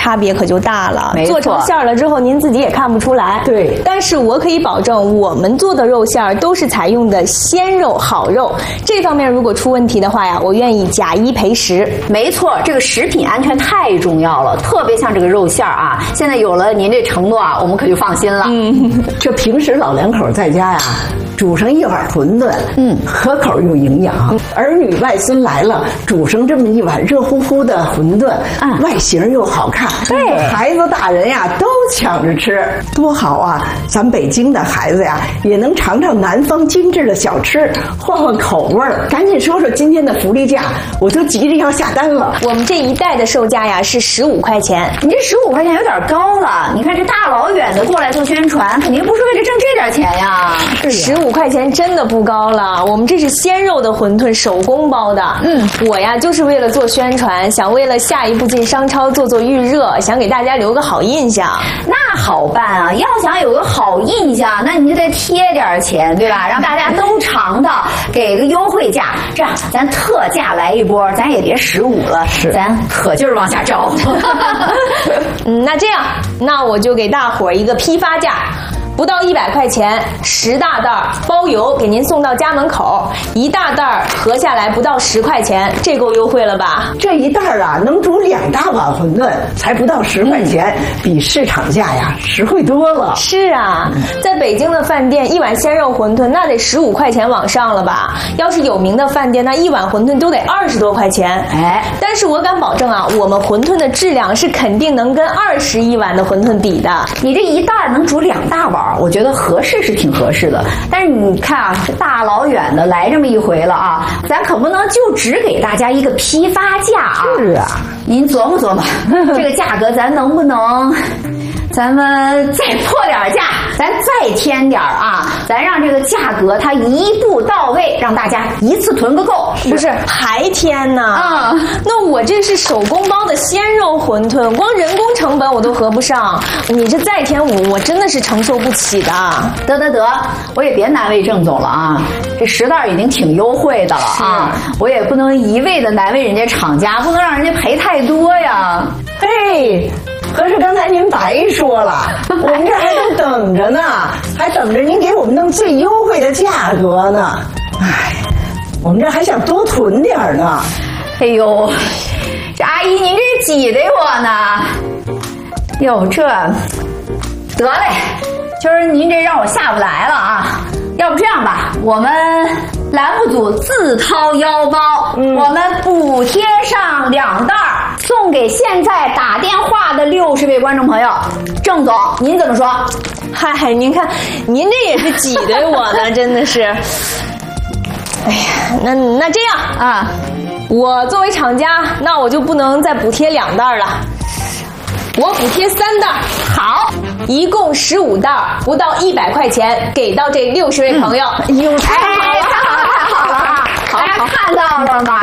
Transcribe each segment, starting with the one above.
差别可就大了。 没错， 做成馅儿了之后，您自己也看不出来。 对， 但是我可以保证，我们做的肉馅儿都是采用的鲜肉好肉。这方面如果出问题的话呀，我愿意假一赔10。 没错，这个食品安全太重要了，特别像这个肉馅儿啊，现在有了您这承诺啊，我们可就放心了。 这平时老两口在家呀，煮上一碗馄饨，可口又营养。儿女外孙来了，煮上这么一碗热乎乎的馄饨，外形又好看， 对， 孩子大人呀都抢着吃，多好啊！咱北京的孩子呀，也能尝尝南方精致的小吃，换换口味儿。赶紧说说今天的福利价，我都急着要下单了。 我们这一袋的售价呀是15块钱， 你这15块钱有点高了。你看这大老远的过来做宣传，肯定不是为了挣这点钱呀。 15块钱真的不高了。我们这是鲜肉的馄饨，手工包的。我呀就是为了做宣传，想为了下一步进商超做预热，想给大家留个好印象。 那好办啊，要想有个好印象，那你就得贴点钱，对吧？让大家都尝到，给个优惠价。这样咱特价来一波，咱也别15了，咱可劲儿往下招。 那这样，那我就给大伙儿一个批发价。不到100块钱，10大袋包邮，给您送到家门口。1大袋合下来不到10块钱，这够优惠了吧？ 这一袋啊，能煮2大碗馄饨，才不到10块钱，比市场价呀实惠多了。 是啊，在北京的饭店，一碗鲜肉馄饨那得15块钱往上了吧？要是有名的饭店，那一碗馄饨都得20多块钱。但是我敢保证啊，我们馄饨的质量是肯定能跟21碗的馄饨比的。 你这一袋能煮2大碗。我觉得合适是挺合适的，但是你看啊，这大老远的来这么一回了啊，咱可不能就只给大家一个批发价啊。 是啊， 您琢磨琢磨，这个价格咱能不能？咱们再破点价，咱再添点啊！咱让这个价格它一步到位，让大家一次囤个够。 不是还添呢？那我这是手工包的鲜肉馄饨，光人工成本我都合不上。你这再添我真的是承受不起的。 得，我也别难为郑总了啊！这10袋已经挺优惠的了啊，我也不能一味的难为人家厂家，不能让人家赔太多呀。 嘿。可是刚才您白说了，我们这还都等着呢，还等着您给我们弄最优惠的价格呢。哎，我们这还想多囤点呢。 哎呦，这阿姨您这挤得我呢。哟，这得嘞，今儿您这让我下不来了啊。要不这样吧，我们栏目组自掏腰包，我们补贴上2袋，送给现在打电话的60位观众朋友。郑总，您怎么说？ 嗨，您看，您这也是挤兑我呢，真的是。哎呀，那这样啊，我作为厂家，那我就不能再补贴2袋了。我补贴3袋，好，一共15袋，不到100块钱，给到这60位朋友。 太好了啊！大家看到了吗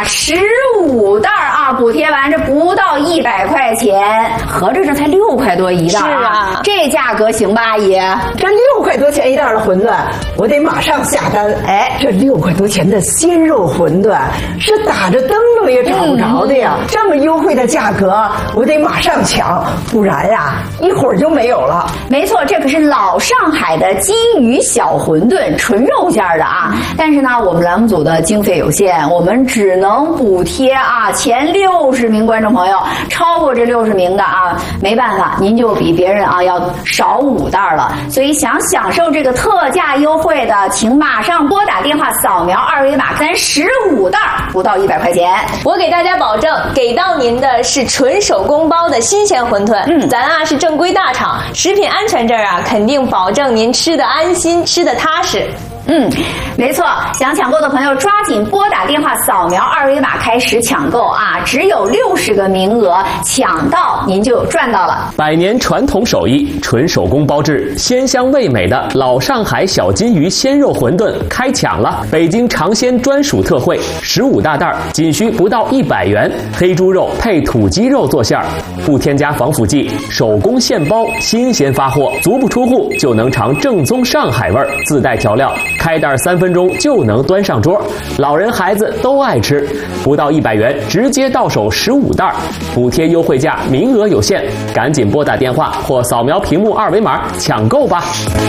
？15袋啊，补贴完这不到100块钱，合着这才6块多一袋。 是啊， 这价格行吧，阿姨？ 这6块多钱一袋的馄饨，我得马上下单。这6块多钱的鲜肉馄饨是打着灯笼也找不着的呀！这么优惠的价格，我得马上抢，不然呀，一会儿就没有了。 没错，这可是老上海的金鱼小馄饨，纯肉馅的啊。但是呢，我们栏目组的经费有限，我们只能补贴啊前60名观众朋友，超过这60名的啊，没办法，您就比别人啊要少5袋了。所以想享受这个特价优惠的，请马上拨打电话扫描2维码，咱15袋不到100块钱。 我给大家保证，给到您的是纯手工包的新鲜馄饨。咱啊是正规大厂，食品安全这儿啊肯定保证您吃的安心，吃的踏实。 没错，想抢购的朋友抓紧拨打电话扫描2维码开始抢购啊！只有60个名额，抢到您就赚到了。 100年传统手艺，纯手工包制，鲜香味美的老上海小金鱼鲜肉馄饨开抢了！北京尝鲜专属特惠，15大袋，仅需不到100元，黑猪肉配土鸡肉做馅儿，不添加防腐剂，手工现包，新鲜发货，足不出户就能尝正宗上海味儿，自带调料。 开袋3分钟就能端上桌，老人孩子都爱吃。不到100元，直接到手15袋，补贴优惠价，名额有限，赶紧拨打电话或扫描屏幕2维码抢购吧。